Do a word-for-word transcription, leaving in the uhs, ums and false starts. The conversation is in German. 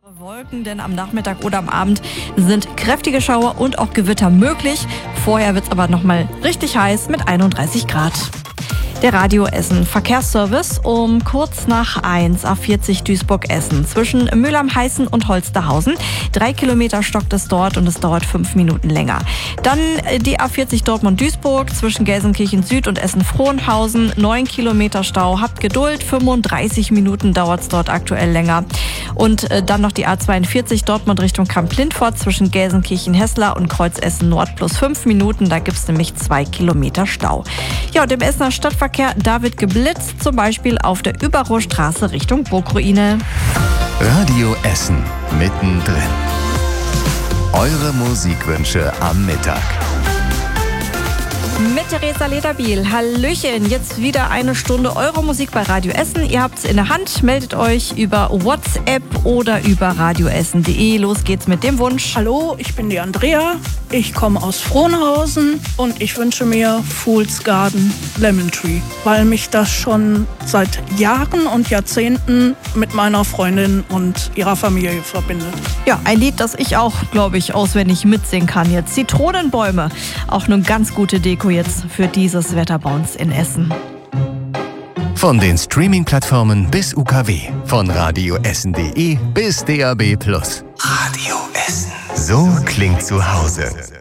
Wolken, denn am Nachmittag oder am Abend sind kräftige Schauer und auch Gewitter möglich. Vorher wird es aber nochmal richtig heiß mit einunddreißig Grad. Der Radio Essen Verkehrsservice um kurz nach eins, A vierzig Duisburg-Essen zwischen Mülheim-Heißen und Holsterhausen. Drei Kilometer stockt es dort und es dauert fünf Minuten länger. Dann die A vierzig Dortmund-Duisburg zwischen Gelsenkirchen Süd und Essen-Frohnhausen. Neun Kilometer Stau. Habt Geduld, fünfunddreißig Minuten dauert es dort aktuell länger. Und dann noch die A zweiundvierzig Dortmund Richtung Kamp-Lindfort zwischen Gelsenkirchen-Hessler und Kreuz-Essen Nord plus fünf Minuten. Da gibt es nämlich zwei Kilometer Stau. Ja, und im Essener Stadtverkehr Da wird geblitzt, zum Beispiel auf der Überrohrstraße Richtung Burgruine. Radio Essen mittendrin. Eure Musikwünsche am Mittag. Mit Theresa Lederbiel. Hallöchen, jetzt wieder eine Stunde eure Musik bei Radio Essen. Ihr habt's in der Hand, meldet euch über WhatsApp oder über radioessen punkt de. Los geht's mit dem Wunsch. Hallo, ich bin die Andrea, ich komme aus Frohnhausen und ich wünsche mir Fool's Garden Lemon Tree, weil mich das schon seit Jahren und Jahrzehnten mit meiner Freundin und ihrer Familie verbindet. Ja, ein Lied, das ich auch, glaube ich, auswendig mitsingen kann jetzt. Zitronenbäume, auch eine ganz gute Deko jetzt für dieses Wetter bei uns in Essen. Von den Streaming-Plattformen bis U K W, von radioessen punkt de bis D A B plus. Radio Essen. So klingt zu Hause.